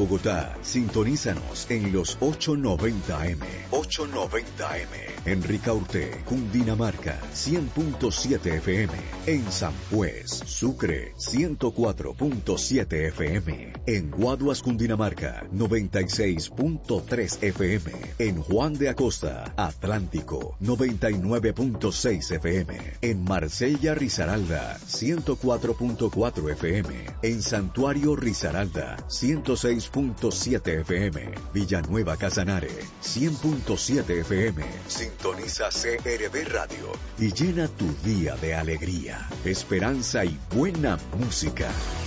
Bogotá, sintonízanos en los 890M. 890M. En Ricaurte, Cundinamarca, 100.7 FM. En San Juez, Sucre, 104.7 FM. En Guaduas, Cundinamarca, 96.3 FM. En Juan de Acosta, Atlántico, 99.6 FM. En Marsella, Risaralda, 104.4 FM. En Santuario Risaralda, 106.7 FM. Villanueva Casanare, 100.7 FM. Sintoniza CRB Radio y llena tu día de alegría, esperanza y buena música.